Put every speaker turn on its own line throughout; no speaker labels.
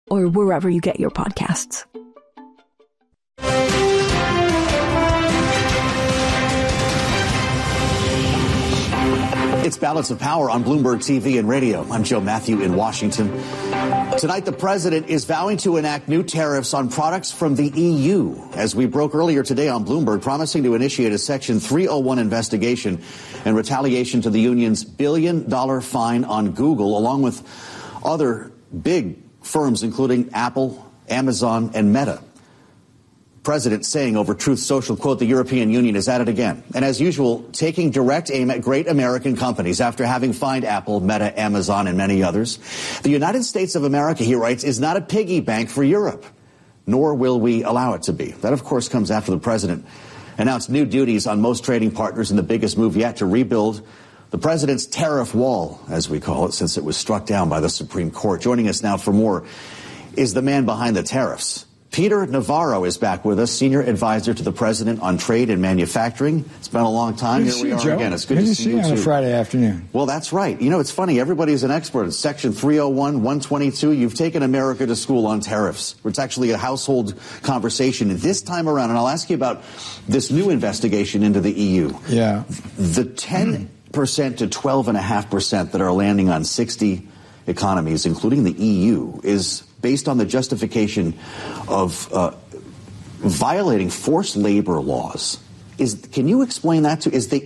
or wherever you get your podcasts.
It's Balance of Power on Bloomberg TV and radio. I'm Joe Matthew in Washington. Tonight, the president is vowing to enact new tariffs on products from the EU, as we broke earlier today on Bloomberg, promising to initiate a Section 301 investigation in retaliation to the union's billion-dollar fine on Google, along with other big firms, including Apple, Amazon, and Meta. President saying over Truth Social, quote, the European Union is at it again. And as usual, taking direct aim at great American companies after having fined Apple, Meta, Amazon, and many others. The United States of America, he writes, is not a piggy bank for Europe, nor will we allow it to be. That, of course, comes after the president announced new duties on most trading partners in the biggest move yet to rebuild the president's tariff wall, as we call it, since it was struck down by the Supreme Court. Joining us now for more is the man behind the tariffs. Peter Navarro is back with us, senior advisor to the president on trade and manufacturing. It's been a long time.
Here we are again. It's good to see you on a Friday afternoon.
Well, that's right. You know, it's funny. Everybody's an expert. It's Section 301, 122. You've taken America to school on tariffs. It's actually a household conversation this time around. And I'll ask you about this new investigation into the EU.
Yeah.
The 10% to 12.5% that are landing on 60 economies, including the EU, is based on the justification of violating forced labor laws. Can you explain that does the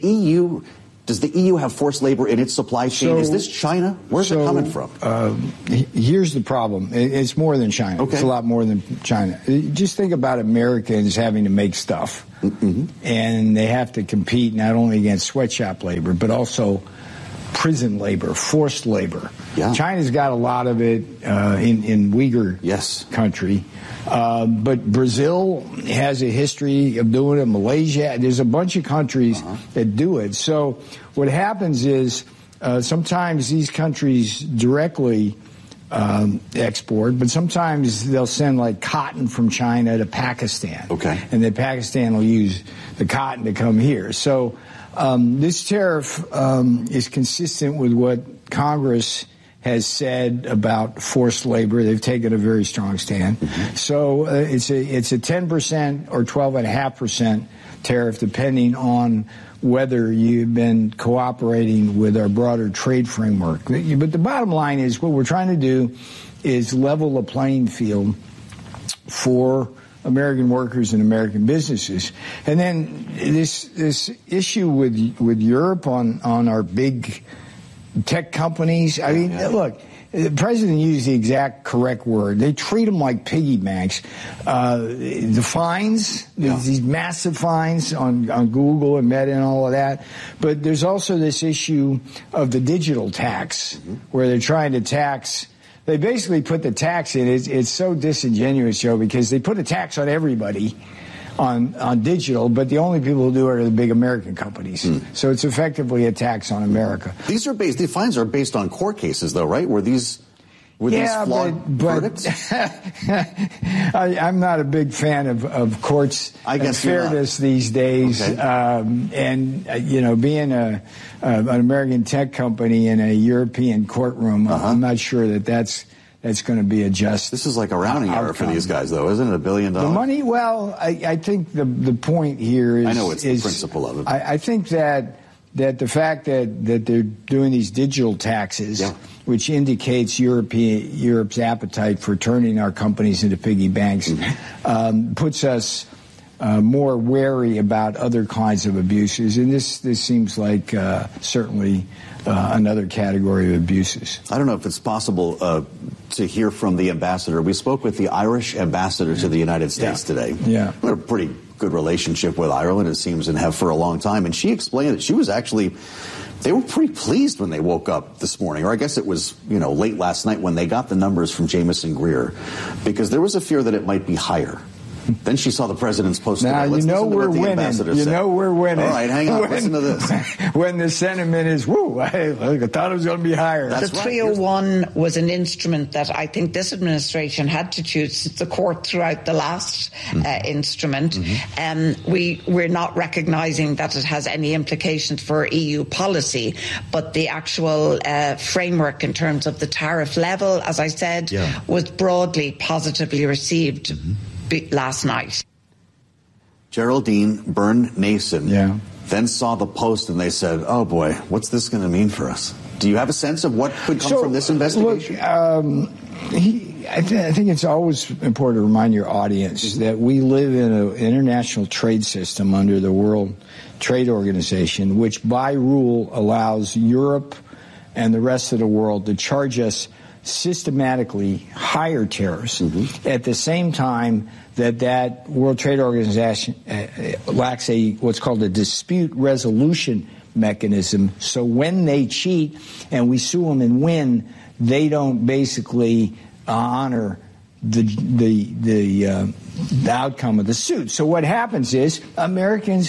EU have forced labor in its supply chain? Is this China? Where's it coming from?
Here's the problem. It's more than China. Okay. It's a lot more than China. Just think about Americans having to make stuff. Mm-hmm. And they have to compete not only against sweatshop labor, but also prison labor, forced labor. Yeah. China's got a lot of it in Uyghur country. But Brazil has a history of doing it. Malaysia, there's a bunch of countries that do it. So what happens is sometimes these countries directly export, but sometimes they'll send like cotton from China to Pakistan.
Okay.
And then Pakistan will use the cotton to come here. So this tariff is consistent with what Congress has said about forced labor. They've taken a very strong stand. Mm-hmm. So it's a 10% or 12.5% tariff, depending on whether you've been cooperating with our broader trade framework. But the bottom line is what we're trying to do is level the playing field for American workers and American businesses. And then this issue with Europe on our big tech companies. I mean, look, the president used the exact correct word. They treat them like piggy banks. The fines, these massive fines on Google and Meta and all of that. But there's also this issue of the digital tax, where they're trying to tax. They basically put the tax in. It's so disingenuous, Joe, because they put a tax on everybody on digital, but the only people who do it are the big American companies. So it's effectively a tax on America.
The fines are based on court cases, though, right? Were these flawed verdicts?
I'm not a big fan of courts and fairness these days. Okay. Being an American tech company in a European courtroom, I'm not sure that's going to be a just.
This is like a rounding error for these guys, though, isn't it? $1 billion.
The money. Well, I think the point here is.
I know it's the principle of it.
I think that the fact that they're doing these digital taxes, which indicates Europe's appetite for turning our companies into piggy banks, puts us more wary about other kinds of abuses, and this seems like certainly another category of abuses.
I don't know if it's possible to hear from the ambassador. We spoke with the Irish ambassador to the United States today.
Yeah,
we have a pretty good relationship with Ireland, it seems, and have for a long time. And she explained that she was they were pretty pleased when they woke up this morning, or I guess it was, late last night when they got the numbers from Jameson Greer, because there was a fear that it might be higher. Then she saw the president's post.
Now,
Let's
you know
listen to
we're
what the
winning.
ambassador
You
said.
know we're winning.
All right, hang on. Listen to this.
When the sentiment is, woo, I thought it was going to be higher.
That's
the
right.
301 was an instrument that I think this administration had to choose. The court threw out the last instrument. We're not recognising that it has any implications for EU policy, but the actual framework in terms of the tariff level, as I said, was broadly positively received last night.
Geraldine Byrne-Nason then saw the post and they said, oh boy, what's this going to mean for us? Do you have a sense of what could come from this investigation?
Look, I think it's always important to remind your audience that we live in an international trade system under the World Trade Organization, which by rule allows Europe and the rest of the world to charge us systematically higher tariffs at the same time that World Trade Organization lacks what's called a dispute resolution mechanism. So when they cheat and we sue them and win, they don't basically honor the outcome of the suit. So what happens is Americans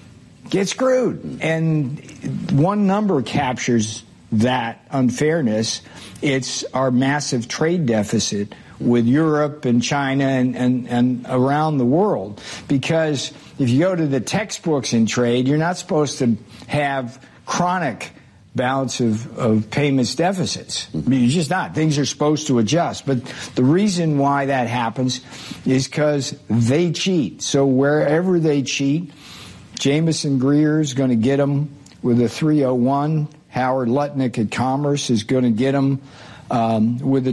get screwed, and one number captures that unfairness. It's our massive trade deficit with Europe and China and around the world. Because if you go to the textbooks in trade, you're not supposed to have chronic balance of payments deficits. I mean, you're just not. Things are supposed to adjust. But the reason why that happens is because they cheat. So wherever they cheat, Jameson Greer is going to get them with a 301. Howard Lutnick at Commerce is going to get them with a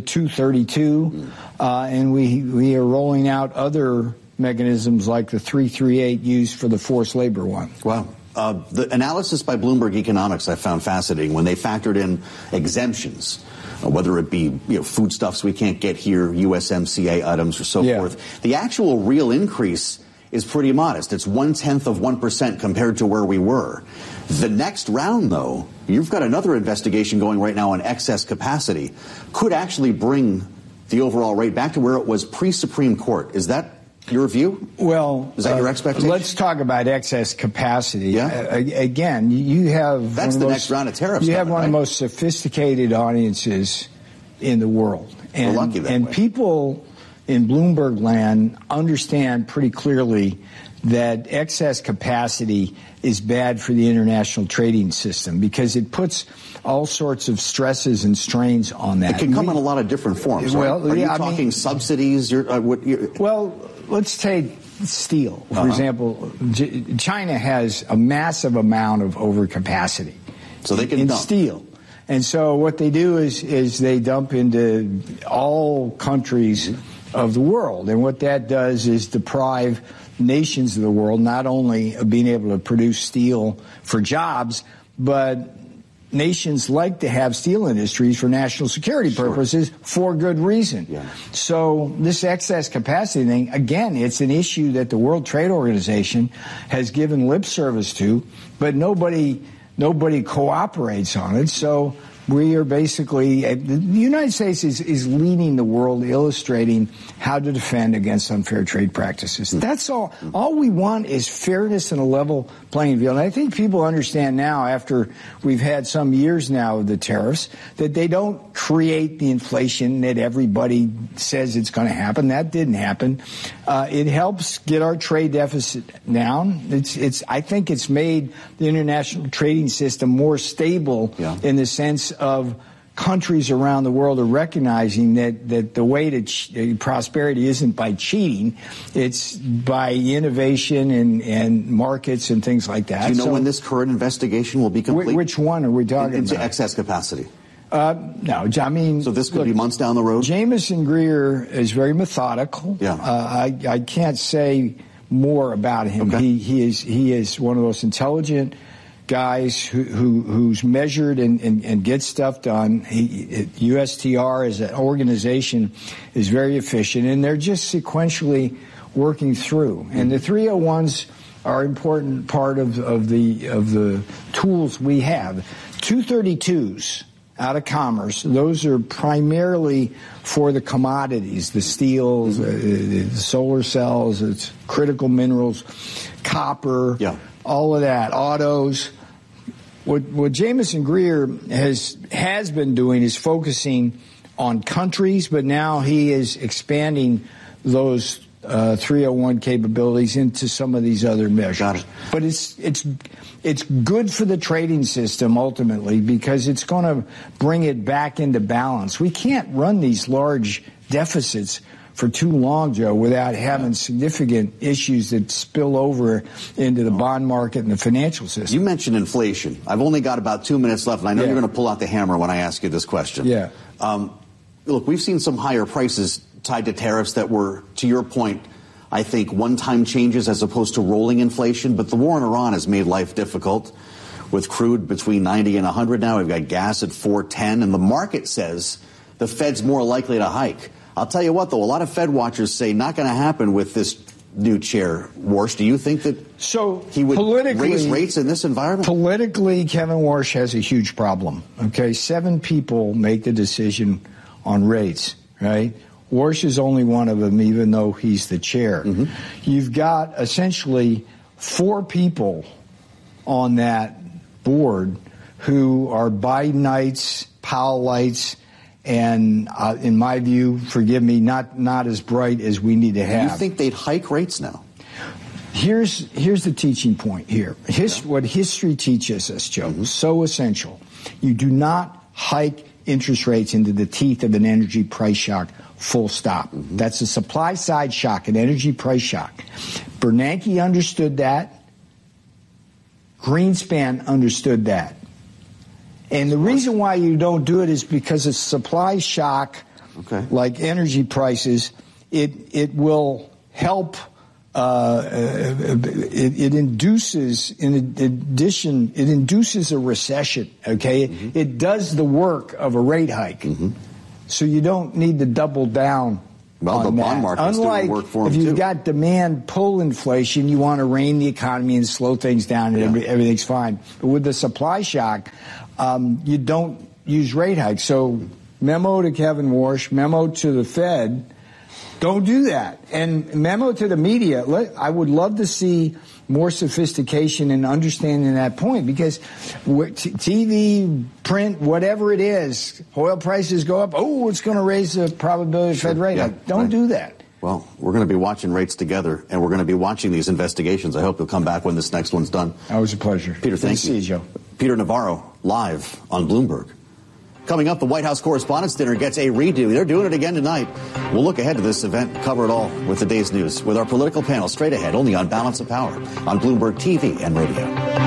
232. And we are rolling out other mechanisms like the 338 used for the forced labor one.
Wow. The analysis by Bloomberg Economics I found fascinating when they factored in exemptions, whether it be foodstuffs we can't get here, USMCA items or so forth. The actual real increase is pretty modest. It's 0.1% compared to where we were. The next round, though, you've got another investigation going right now on excess capacity, could actually bring the overall rate back to where it was pre-Supreme Court. Is that your view?
Well,
is that your expectation?
Let's talk about excess capacity. Again, you have
that's the next round of tariffs.
You have one of the most sophisticated audiences in the world, and,
we're lucky that way.
People in Bloomberg land understand pretty clearly that excess capacity is bad for the international trading system because it puts all sorts of stresses and strains on that.
It can come in a lot of different forms.
Well,
right? Are you talking subsidies?
Well, let's take steel, for example. China has a massive amount of overcapacity
so they can
in
dump.
Steel. And so what they do is they dump into all countries of the world. And what that does is deprive nations of the world not only of being able to produce steel for jobs, but nations like to have steel industries for national security purposes for good reason. So this excess capacity thing, again, it's an issue that the World Trade Organization has given lip service to, but nobody cooperates on it. So we are basically, the United States is leading the world, illustrating how to defend against unfair trade practices. That's all. All we want is fairness and a level playing field. And I think people understand now, after we've had some years now of the tariffs, that they don't create the inflation that everybody says it's going to happen. That didn't happen. It helps get our trade deficit down. I think it's made the international trading system more stable in the sense of countries around the world are recognizing that the way to prosperity isn't by cheating, it's by innovation and markets and things like that.
Do you know when this current investigation will be complete?
Which one are we talking
into
about?
Excess capacity.
No, I mean...
So this could be months down the road?
Jameson Greer is very methodical. I can't say more about him.
Okay.
He is one of the most intelligent guys who's measured and gets stuff done. USTR as an organization is very efficient, and they're just sequentially working through. And the 301s are an important part of the tools we have. 232s out of commerce. Those are primarily for the commodities, the steels, the solar cells, it's critical minerals, copper, all of that, autos. What Jamieson Greer has been doing is focusing on countries, but now he is expanding those 301 capabilities into some of these other measures.
Got it.
But it's good for the trading system ultimately because it's going to bring it back into balance. We can't run these large deficits for too long, Joe, without having significant issues that spill over into the bond market and the financial system.
You mentioned inflation. I've only got about 2 minutes left, and I know you're going to pull out the hammer when I ask you this question.
Yeah.
Look, we've seen some higher prices tied to tariffs that were, to your point, I think, one-time changes as opposed to rolling inflation. But the war in Iran has made life difficult. With crude between 90 and 100 now, we've got gas at $4.10, and the market says the Fed's more likely to hike. I'll tell you what, though, a lot of Fed watchers say not going to happen with this new chair, Warsh. Do you think that he would raise rates in this environment?
Politically, Kevin Warsh has a huge problem. Okay, 7 people make the decision on rates, right? Warsh is only one of them, even though he's the chair. You've got essentially 4 people on that board who are Bidenites, Powellites, and in my view, forgive me, not as bright as we need to have.
Do you think they'd hike rates now?
Here's the teaching point here. What history teaches us, Joe, so essential. You do not hike interest rates into the teeth of an energy price shock, full stop. That's a supply side shock, an energy price shock. Bernanke understood that. Greenspan understood that. And the reason why you don't do it is because a supply shock, like energy prices, it will help. It induces, in addition, it induces a recession. Okay, it does the work of a rate hike, so you don't need to double down.
Well, the bond market's doing work for them,
if you've got demand pull inflation, you want to rein the economy and slow things down, and everything's fine. But with the supply shock, you don't use rate hikes. So memo to Kevin Warsh, memo to the Fed, don't do that. And memo to the media, I would love to see more sophistication and understanding that point, because TV, print, whatever it is, oil prices go up, it's going to raise the probability of Fed rate hike. Don't do that.
Well, we're going to be watching rates together, and we're going to be watching these investigations. I hope you'll come back when this next one's done.
Always a pleasure.
Peter, thank you.
Good to see you, Joe.
Peter Navarro, live on Bloomberg. Coming up, the White House Correspondents' Dinner gets a redo. They're doing it again tonight. We'll look ahead to this event, cover it all with the day's news, with our political panel straight ahead, only on Balance of Power, on Bloomberg TV and radio.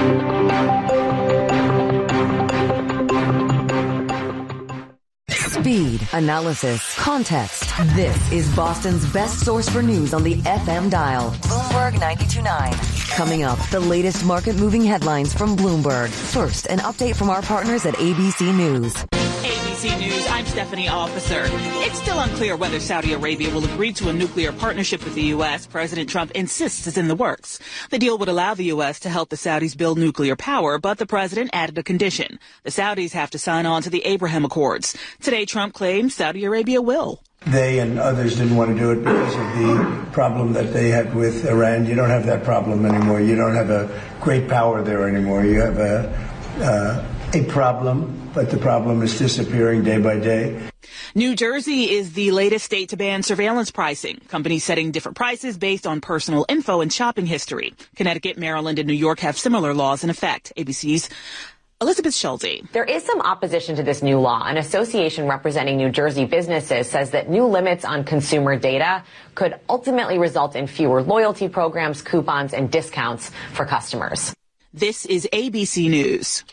Speed, analysis, context. This is Boston's best source for news on the FM dial. Bloomberg 92.9. Coming up, the latest market-moving headlines from Bloomberg. First, an update from our partners at ABC News.
ABC News, I'm Stephanie Officer. It's still unclear whether Saudi Arabia will agree to a nuclear partnership with the U.S. President Trump insists is in the works. The deal would allow the U.S. to help the Saudis build nuclear power, but the president added a condition. The Saudis have to sign on to the Abraham Accords. Today, Trump claims Saudi Arabia will.
They and others didn't want to do it because of the problem that they had with Iran. You don't have that problem anymore. You don't have a great power there anymore. You have a problem, but the problem is disappearing day by day.
New Jersey is the latest state to ban surveillance pricing. Companies setting different prices based on personal info and shopping history. Connecticut, Maryland, and New York have similar laws in effect. ABC's Elizabeth Schulte.
There is some opposition to this new law. An association representing New Jersey businesses says that new limits on consumer data could ultimately result in fewer loyalty programs, coupons, and discounts for customers.
This is ABC News.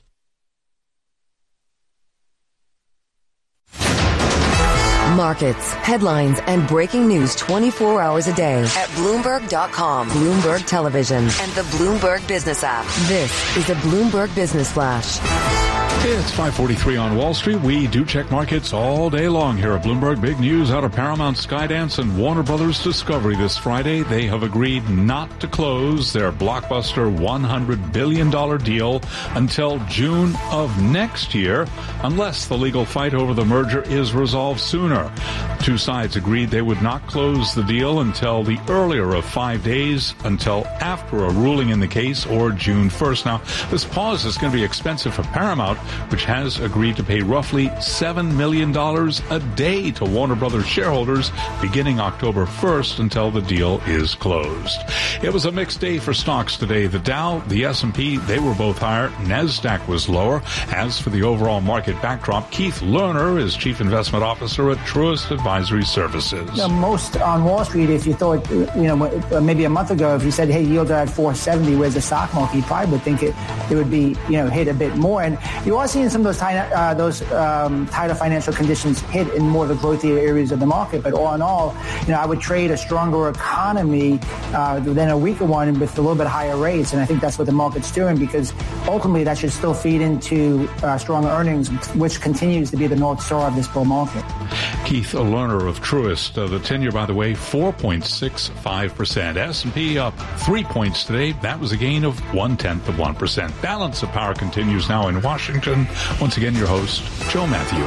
Markets, headlines, and breaking news 24 hours a day at Bloomberg.com, Bloomberg Television, and the Bloomberg Business app. This is a Bloomberg Business Flash.
It's 5:43 on Wall Street. We do check markets all day long here at Bloomberg. Big news out of Paramount, Skydance, and Warner Brothers Discovery this Friday. They have agreed not to close their blockbuster $100 billion deal until June of next year, unless the legal fight over the merger is resolved sooner. Two sides agreed they would not close the deal until the earlier of 5 days, until after a ruling in the case, or June 1st. Now, this pause is going to be expensive for Paramount, which has agreed to pay roughly $7 million a day to Warner Brothers shareholders beginning October 1st until the deal is closed. It was a mixed day for stocks today. The Dow, the S&P, they were both higher. NASDAQ was lower. As for the overall market backdrop, Keith Lerner is Chief Investment Officer at Truist Advisory Services.
Most on Wall Street, if you thought, maybe a month ago, if you said, hey, yields are at 470, where's the stock market, you probably would think it would be, hit a bit more. And you are seeing some of those tighter financial conditions hit in more of the growthier areas of the market. But all in all, I would trade a stronger economy than a weaker one with a little bit higher rates. And I think that's what the market's doing, because ultimately that should still feed into strong earnings, which continues to be the North Star of this bull market.
Keith Lerner of Truist. The 10-year, by the way, 4.65%. S&P up 3 points today. That was a gain of 0.1%. Balance of Power continues now in Washington. Once again, your host, Joe Matthew.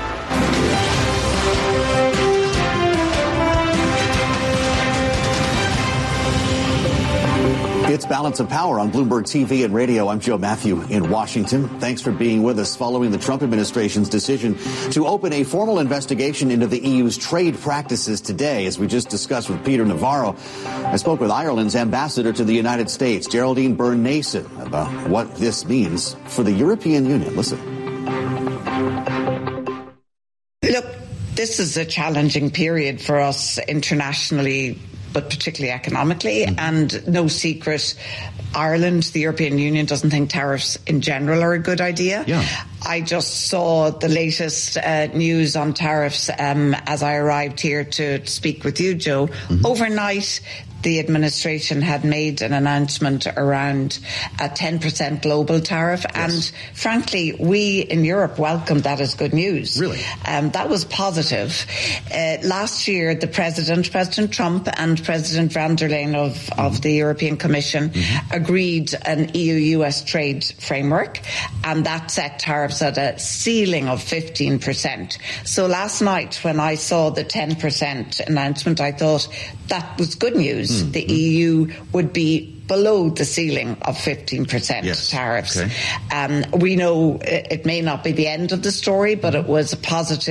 It's Balance of Power on Bloomberg TV and radio. I'm Joe Matthew in Washington. Thanks for being with us. Following the Trump administration's decision to open a formal investigation into the EU's trade practices today, as we just discussed with Peter Navarro, I spoke with Ireland's ambassador to the United States, Geraldine Byrne-Nason, about what this means for the European Union. Listen.
Look, this is a challenging period for us internationally, but particularly economically. And no secret, Ireland, the European Union, doesn't think tariffs in general are a good idea.
Yeah.
I just saw the latest news on tariffs as I arrived here to speak with you, Joe. Overnight, the administration had made an announcement around a 10% global tariff. Yes. And frankly, we in Europe welcomed that as good news.
Really?
That was positive. Last year, President Trump and President von der Leyen of the European Commission agreed an EU-US trade framework, and that set tariffs at a ceiling of 15%. So last night, when I saw the 10% announcement, I thought that was good news. The EU would be below the ceiling of 15% tariffs. Okay. We know it may not be the end of the story, but it was a positive